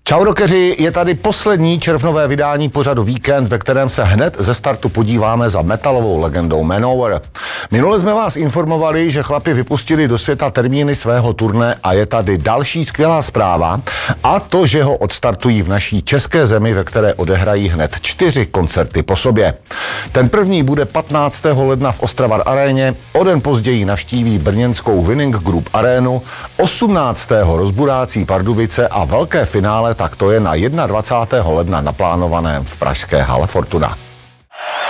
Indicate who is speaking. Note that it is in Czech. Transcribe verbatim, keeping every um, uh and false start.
Speaker 1: Čau rockeři, je tady poslední červnové vydání pořadu Víkend, ve kterém se hned ze startu podíváme za metalovou legendou Manowar. Minule jsme vás informovali, že chlapi vypustili do světa termíny svého turné a je tady další skvělá zpráva, a to, že ho odstartují v naší české zemi, ve které odehrají hned čtyři koncerty po sobě. Ten první bude patnáctého ledna v Ostravar aréně, o den později navštíví brněnskou Winning Group arénu, osmnáctého rozburácí Pardubice a velké finále tak to je na dvacátého prvního ledna naplánovaném v pražské hale Fortuna.